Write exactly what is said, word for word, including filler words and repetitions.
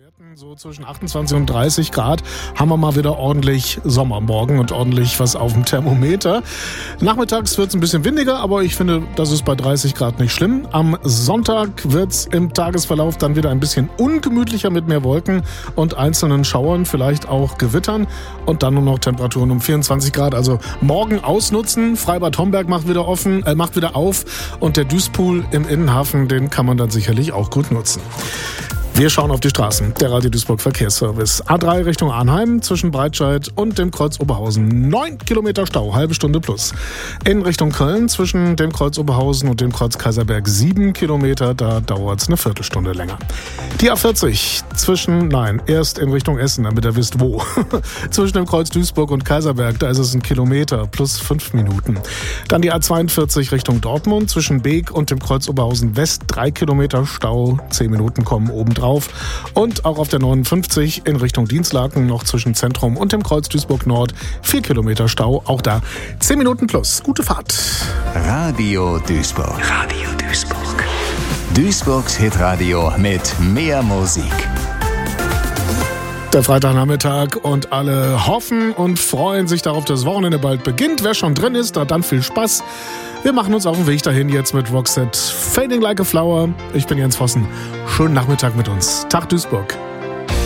Werten so zwischen achtundzwanzig und dreißig Grad haben wir mal wieder ordentlich Sommermorgen und ordentlich was auf dem Thermometer. Nachmittags wird es ein bisschen windiger, aber ich finde, das ist bei dreißig Grad nicht schlimm. Am Sonntag wird es im Tagesverlauf dann wieder ein bisschen ungemütlicher mit mehr Wolken und einzelnen Schauern, vielleicht auch Gewittern und dann nur noch Temperaturen um vierundzwanzig Grad. Also morgen ausnutzen. Freibad Homberg macht wieder offen, äh, macht wieder auf und der Düßpool im Innenhafen, den kann man dann sicherlich auch gut nutzen. Wir schauen auf die Straßen. Der Radio Duisburg Verkehrsservice. A drei Richtung Arnheim zwischen Breitscheid und dem Kreuz Oberhausen. Neun Kilometer Stau, halbe Stunde plus. In Richtung Köln zwischen dem Kreuz Oberhausen und dem Kreuz Kaiserberg sieben Kilometer. Da dauert es eine Viertelstunde länger. Die A vierzig zwischen, nein, erst in Richtung Essen, damit ihr wisst wo. Zwischen dem Kreuz Duisburg und Kaiserberg, da ist es ein Kilometer plus fünf Minuten. Dann die A zweiundvierzig Richtung Dortmund zwischen Beek und dem Kreuz Oberhausen West. Drei Kilometer Stau, zehn Minuten kommen obendrauf. Und auch auf der neunundfünfzig in Richtung Dienstlaken noch zwischen Zentrum und dem Kreuz Duisburg Nord vier Kilometer Stau, auch da zehn Minuten plus. Gute Fahrt. Radio Duisburg. Radio Duisburg. Duisburgs Hitradio mit mehr Musik. Der Freitagnachmittag und alle hoffen und freuen sich darauf, dass das Wochenende bald beginnt. Wer schon drin ist, hat dann viel Spaß. Wir machen uns auf den Weg dahin jetzt mit Roxette Fading Like a Flower. Ich bin Jens Vossen. Schönen Nachmittag mit uns. Tag Duisburg.